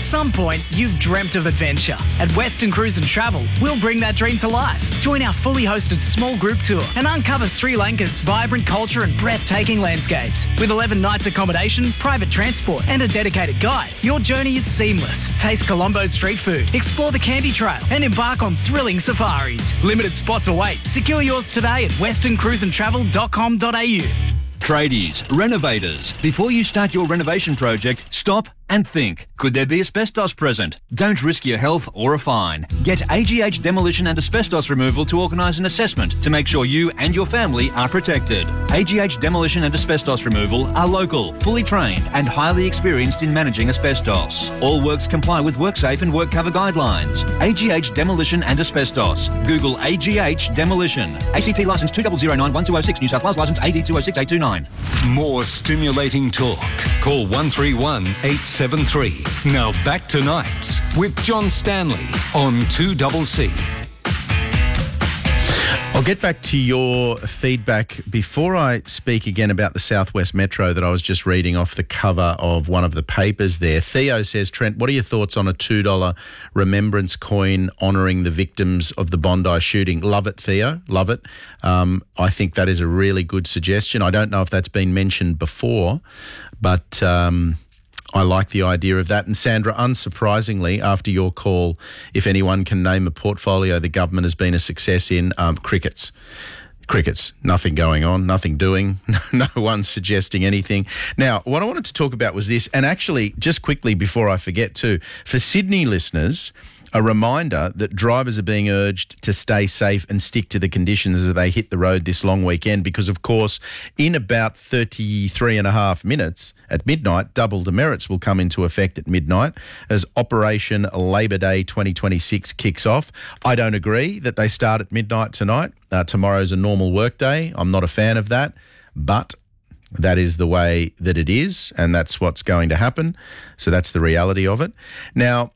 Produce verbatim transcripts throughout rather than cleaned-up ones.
some point, you've dreamt of adventure. At Western Cruise and Travel, we'll bring that dream to life. Join our fully hosted small group tour and uncover Sri Lanka's vibrant culture and breathtaking landscapes. With eleven nights accommodation, private transport and a dedicated guide, your journey is seamless. Taste Colombo's street food, explore the Candy Trail and embark on thrilling safaris. Limited spots await. Secure yours today at western cruise and travel dot com dot a u. Tradies, renovators, before you start your renovation project, stop and think. Could there be asbestos present? Don't risk your health or a fine. Get A G H Demolition and Asbestos Removal to organise an assessment to make sure you and your family are protected. A G H Demolition and Asbestos Removal are local, fully trained and highly experienced in managing asbestos. All works comply with WorkSafe and WorkCover guidelines. A G H Demolition and Asbestos. Google A G H Demolition. A C T licence two zero zero nine one two zero six, New South Wales licence A D two zero six eight two nine. More stimulating talk. Call one three one eight seven three. Now back to Nights with John Stanley on two C C. I'll get back to your feedback before I speak again about the Southwest Metro that I was just reading off the cover of one of the papers there. Theo says, Trent, what are your thoughts on a two dollar remembrance coin honouring the victims of the Bondi shooting? Love it, Theo. Love it. Um, I think that is a really good suggestion. I don't know if that's been mentioned before, but Um, I like the idea of that. And Sandra, unsurprisingly, after your call, if anyone can name a portfolio the government has been a success in, um, crickets. Crickets. Nothing going on, nothing doing, no one suggesting anything. Now, what I wanted to talk about was this, and actually, just quickly before I forget too, for Sydney listeners, a reminder that drivers are being urged to stay safe and stick to the conditions as they hit the road this long weekend because, of course, in about thirty-three and a half minutes at midnight, double demerits will come into effect at midnight as Operation Labor Day twenty twenty-six kicks off. I don't agree that they start at midnight tonight. Uh, tomorrow's a normal work day. I'm not a fan of that, but that is the way that it is, and that's what's going to happen. So that's the reality of it. Now,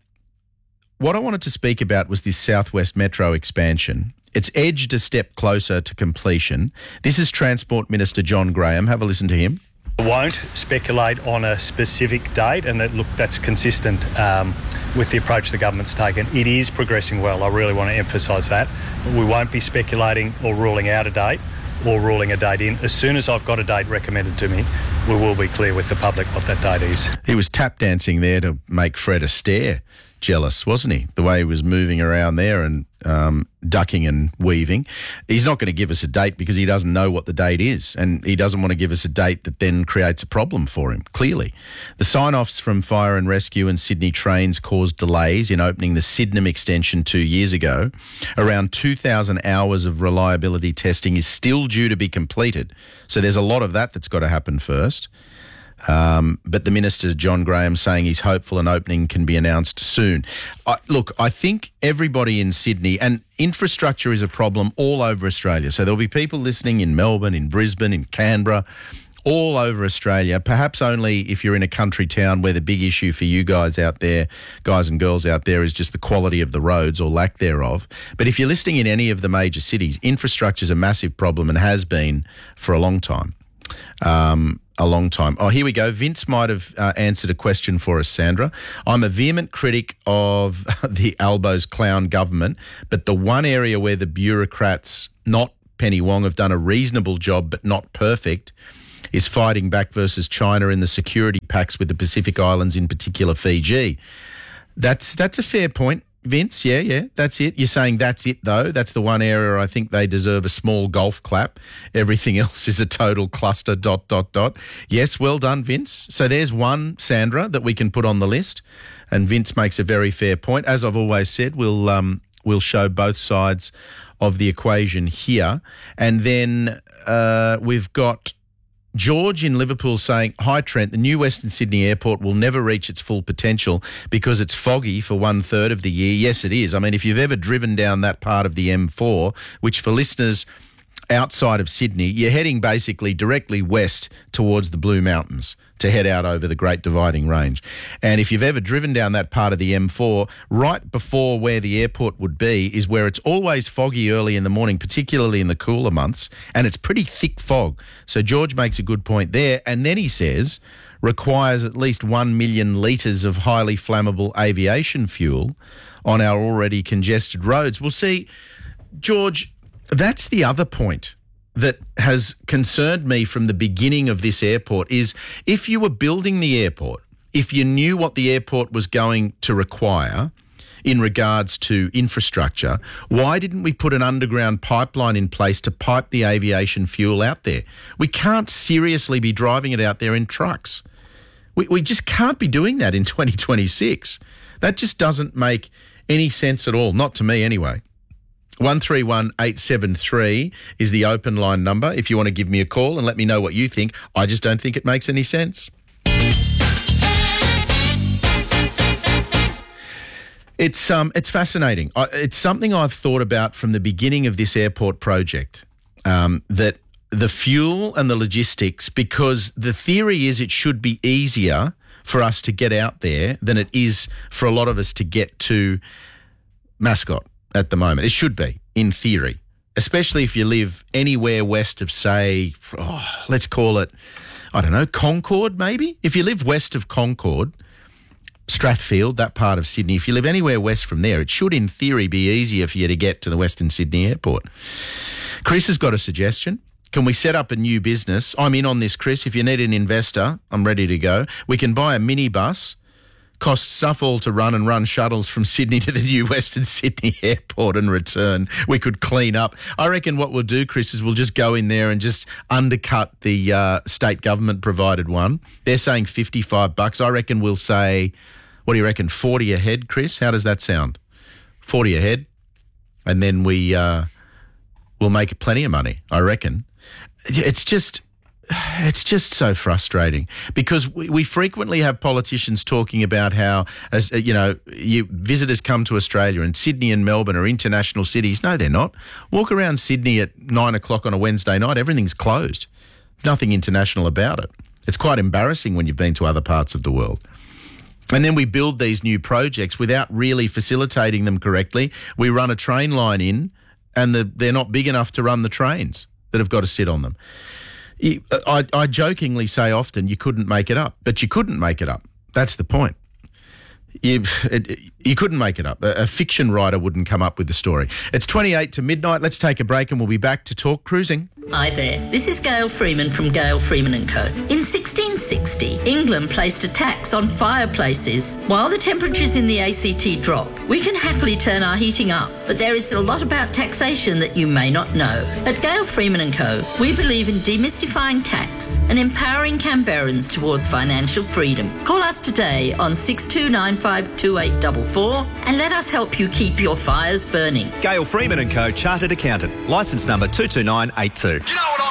what I wanted to speak about was this Southwest Metro expansion. It's edged a step closer to completion. This is Transport Minister John Graham. Have a listen to him. I won't speculate on a specific date, and that look, that's consistent um, with the approach the government's taken. It is progressing well. I really want to emphasise that. But we won't be speculating or ruling out a date or ruling a date in. As soon as I've got a date recommended to me, we will be clear with the public what that date is. He was tap dancing there to make Fred Astaire jealous, wasn't he? The way he was moving around there and um, ducking and weaving. He's not going to give us a date because he doesn't know what the date is, and he doesn't want to give us a date that then creates a problem for him, clearly. The sign-offs from Fire and Rescue and Sydney Trains caused delays in opening the Sydenham extension two years ago. Around two thousand hours of reliability testing is still due to be completed, so there's a lot of that that's got to happen first. Um, but the Minister, John Graham, saying he's hopeful an opening can be announced soon. I, look, I think everybody in Sydney, and infrastructure is a problem all over Australia. So there'll be people listening in Melbourne, in Brisbane, in Canberra, all over Australia, perhaps only if you're in a country town where the big issue for you guys out there, guys and girls out there, is just the quality of the roads or lack thereof. But if you're listening in any of the major cities, infrastructure is a massive problem and has been for a long time. Um, a long time. Oh, here we go. Vince might have uh, answered a question for us, Sandra. I'm a vehement critic of the Albo's clown government, but the one area where the bureaucrats, not Penny Wong, have done a reasonable job but not perfect is fighting back versus China in the security pacts with the Pacific Islands, in particular Fiji. That's that's a fair point, Vince. Yeah, yeah, that's it. You're saying that's it, though. That's the one area I think they deserve a small golf clap. Everything else is a total cluster, dot, dot, dot. Yes, well done, Vince. So there's one, Sandra, that we can put on the list. And Vince makes a very fair point. As I've always said, we'll um, we'll show both sides of the equation here. And then uh, we've got George in Liverpool saying, hi Trent, the new Western Sydney airport will never reach its full potential because it's foggy for one third of the year. Yes, it is. I mean, if you've ever driven down that part of the M four, which for listeners outside of Sydney, you're heading basically directly west towards the Blue Mountains to head out over the Great Dividing Range. And if you've ever driven down that part of the M four, right before where the airport would be is where it's always foggy early in the morning, particularly in the cooler months, and it's pretty thick fog. So George makes a good point there. And then he says, requires at least one million litres of highly flammable aviation fuel on our already congested roads. Well, see, George, that's the other point that has concerned me from the beginning of this airport is if you were building the airport, if you knew what the airport was going to require in regards to infrastructure, why didn't we put an underground pipeline in place to pipe the aviation fuel out there? We can't seriously be driving it out there in trucks. We, we just can't be doing that in twenty twenty-six. That just doesn't make any sense at all, not to me anyway. one three one eight seven three is the open line number if you want to give me a call and let me know what you think. I just don't think it makes any sense. It's um, it's fascinating. I, it's something I've thought about from the beginning of this airport project, um, that the fuel and the logistics, because the theory is it should be easier for us to get out there than it is for a lot of us to get to Mascot at the moment. It should be, in theory, especially if you live anywhere west of, say, oh, let's call it, I don't know, Concord maybe? If you live west of Concord, Strathfield, that part of Sydney, if you live anywhere west from there, it should, in theory, be easier for you to get to the Western Sydney Airport. Chris has got a suggestion. Can we set up a new business? I'm in on this, Chris. If you need an investor, I'm ready to go. We can buy a minibus, cost stuff all to run and run shuttles from Sydney to the new Western Sydney Airport and return. We could clean up. I reckon what we'll do, Chris, is we'll just go in there and just undercut the uh, state government provided one. They're saying fifty-five bucks. I reckon we'll say, what do you reckon, forty a head, Chris? How does that sound? forty a head. And then we, uh, we'll make plenty of money, I reckon. It's just... It's just so frustrating because we, we frequently have politicians talking about how, as you know, you, visitors come to Australia and Sydney and Melbourne are international cities. No, they're not. Walk around Sydney at nine o'clock on a Wednesday night, everything's closed. There's nothing international about it. It's quite embarrassing when you've been to other parts of the world. And then we build these new projects without really facilitating them correctly. We run a train line in and the, they're not big enough to run the trains that have got to sit on them. I, I jokingly say often you couldn't make it up, but you couldn't make it up. That's the point. You, it, you couldn't make it up. A, a fiction writer wouldn't come up with the story. It's twenty-eight to midnight. Let's take a break and we'll be back to talk cruising. Hi there, this is Gail Freeman from Gail Freeman and Co. In sixteen sixty, England placed a tax on fireplaces. While the temperatures in the A C T drop, we can happily turn our heating up, but there is a lot about taxation that you may not know. At Gail Freeman and Co, we believe in demystifying tax and empowering Canberrans towards financial freedom. Call us today on six two nine five two eight four four and let us help you keep your fires burning. Gail Freeman and Co, Chartered Accountant, licence number two two nine eight two. Do you know what